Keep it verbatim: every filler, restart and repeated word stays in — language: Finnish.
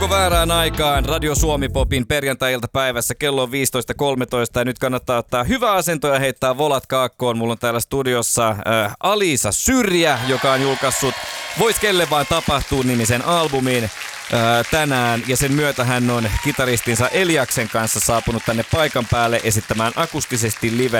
Väärään aikaan Radio Suomi Popin perjantai-iltapäivässä kello on viisitoista kolmetoista ja nyt kannattaa ottaa hyvä asento ja heittää volat kaakkoon. Mulla on täällä studiossa äh, Alisa Syrjä, joka on julkaissut Vois kelle vaan tapahtuu -nimisen albumin äh, tänään ja sen myötä hän on kitaristinsa Eliaksen kanssa saapunut tänne paikan päälle esittämään akustisesti live